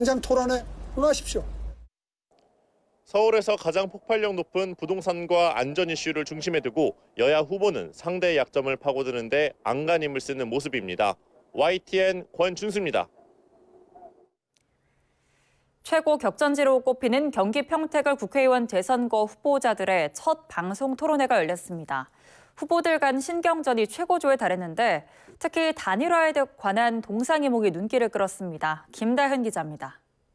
현장 토론에 응하십시오. 서울에서 가장 폭발력 높은 부동산과 안전 이슈를 중심에 두고 여야 후보는 상대의 약점을 파고드는데 안간힘을 쓰는 모습입니다. YTN 권준수입니다. 최고 격전지로 꼽히는 경기 평택을 국회의원 재선거 후보자들의 첫 방송 토론회가 열렸습니다. 후보들 간 신경전이 최고조에 달했는데 특히 단일화에 관한 동상이몽이 눈길을 끌었습니다. 김다현 기자입니다.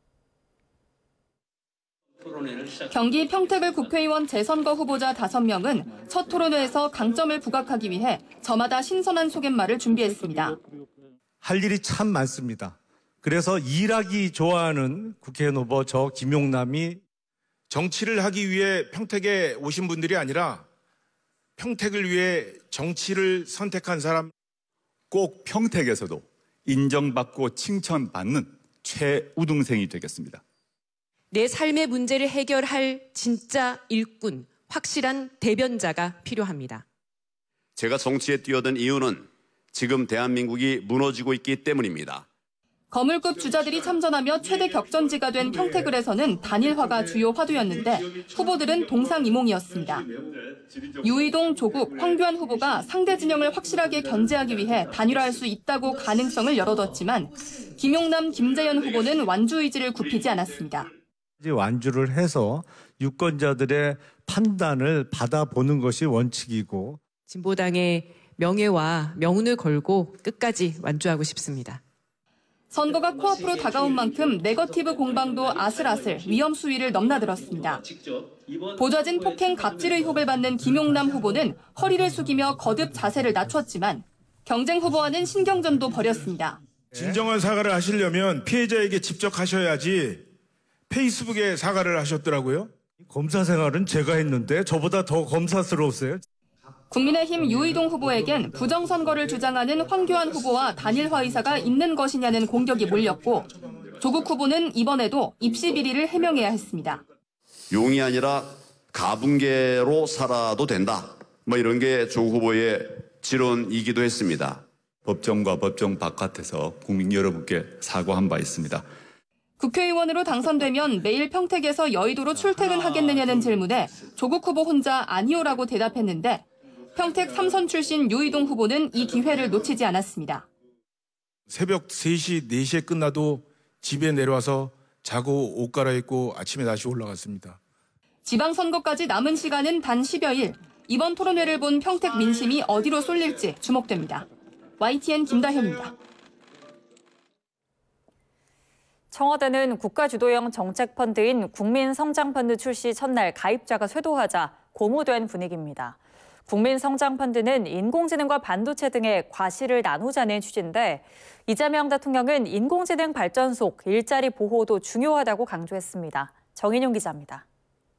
경기 평택을 국회의원 재선거 후보자 5명은 첫 토론회에서 강점을 부각하기 위해 저마다 신선한 소갯말을 준비했습니다. 할 일이 참 많습니다. 그래서 일하기 좋아하는 국회의원 후보 저 김용남이 정치를 하기 위해 평택에 오신 분들이 아니라 평택을 위해 정치를 선택한 사람. 꼭 평택에서도 인정받고 칭찬받는 최우등생이 되겠습니다. 내 삶의 문제를 해결할 진짜 일꾼, 확실한 대변자가 필요합니다. 제가 정치에 뛰어든 이유는 지금 대한민국이 무너지고 있기 때문입니다. 거물급 주자들이 참전하며 최대 격전지가 된 평택을에서는 단일화가 주요 화두였는데 후보들은 동상이몽이었습니다. 유이동, 조국, 황교안 후보가 상대 진영을 확실하게 견제하기 위해 단일화할 수 있다고 가능성을 열어뒀지만 김용남, 김재현 후보는 완주 의지를 굽히지 않았습니다. 완주를 해서 유권자들의 판단을 받아보는 것이 원칙이고 진보당의 명예와 명운을 걸고 끝까지 완주하고 싶습니다. 선거가 코앞으로 다가온 만큼 네거티브 공방도 아슬아슬 위험 수위를 넘나들었습니다. 보좌진 폭행 갑질 의혹을 받는 김용남 후보는 허리를 숙이며 거듭 자세를 낮췄지만 경쟁 후보와는 신경전도 벌였습니다. 진정한 사과를 하시려면 피해자에게 직접 하셔야지 페이스북에 사과를 하셨더라고요. 검사 생활은 제가 했는데 저보다 더 검사스러웠어요. 국민의힘 유이동 후보에겐 부정선거를 주장하는 황교안 후보와 단일화 의사가 있는 것이냐는 공격이 몰렸고 조국 후보는 이번에도 입시 비리를 해명해야 했습니다. 용이 아니라 가분개로 살아도 된다. 이런 게 조국 후보의 지론이기도 했습니다. 법정과 법정 바깥에서 국민 여러분께 사과한 바 있습니다. 국회의원으로 당선되면 매일 평택에서 여의도로 출퇴근하겠느냐는 질문에 조국 후보 혼자 아니오라고 대답했는데 평택 3선 출신 유이동 후보는 이 기회를 놓치지 않았습니다. 새벽 3시, 4시에 끝나도 집에 내려와서 자고 옷 갈아입고 아침에 다시 올라갔습니다. 지방선거까지 남은 시간은 단 10여일. 이번 토론회를 본 평택 민심이 어디로 쏠릴지 주목됩니다. YTN 김다현입니다. 청와대는 국가주도형 정책펀드인 국민성장펀드 출시 첫날 가입자가 쇄도하자 고무된 분위기입니다. 국민성장펀드는 인공지능과 반도체 등의 과실을 나누자는 취지인데 이재명 대통령은 인공지능 발전 속 일자리 보호도 중요하다고 강조했습니다. 정인용 기자입니다.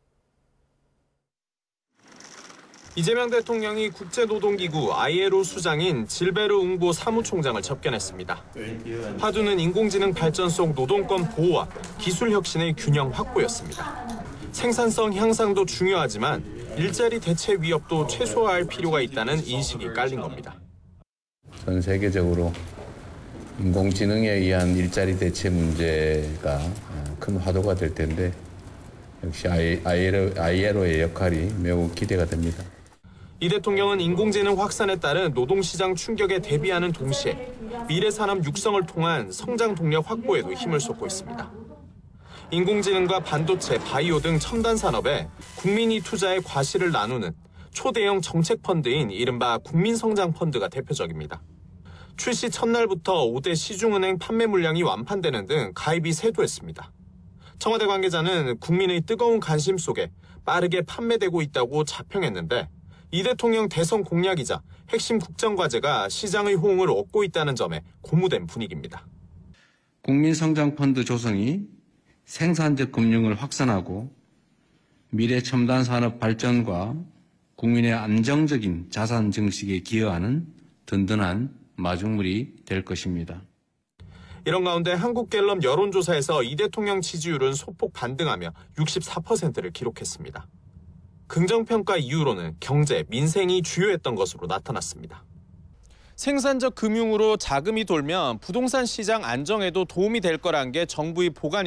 이재명 대통령이 국제노동기구 ILO 수장인 질베르 웅보 사무총장을 접견했습니다. 화두는 인공지능 발전 속 노동권 보호와 기술 혁신의 균형 확보였습니다. 생산성 향상도 중요하지만 일자리 대체 위협도 최소화할 필요가 있다는 인식이 깔린 겁니다. 전 세계적으로 인공지능에 의한 일자리 대체 문제가 큰 화두가 될 텐데 역시 ILO의 역할이 매우 기대가 됩니다. 이 대통령은 인공지능 확산에 따른 노동시장 충격에 대비하는 동시에 미래 산업 육성을 통한 성장 동력 확보에도 힘을 쏟고 있습니다. 인공지능과 반도체, 바이오 등 첨단 산업에 국민이 투자의 과실을 나누는 초대형 정책펀드인 이른바 국민성장펀드가 대표적입니다. 출시 첫날부터 5대 시중은행 판매 물량이 완판되는 등 가입이 쇄도했습니다. 청와대 관계자는 국민의 뜨거운 관심 속에 빠르게 판매되고 있다고 자평했는데 이 대통령 대선 공약이자 핵심 국정과제가 시장의 호응을 얻고 있다는 점에 고무된 분위기입니다. 국민성장펀드 조성이 생산적 금융을 확산하고 미래 첨단 산업 발전과 국민의 안정적인 자산 증식에 기여하는 든든한 마중물이 될 것입니다. 이런 가운데 한국갤럽 여론조사에서 이 대통령 지지율은 소폭 반등하며 64%를 기록했습니다. 긍정평가 이유로는 경제, 민생이 주요했던 것으로 나타났습니다. 생산적 금융으로 자금이 돌면 부동산 시장 안정에도 도움이 될 거란 게 정부의 보관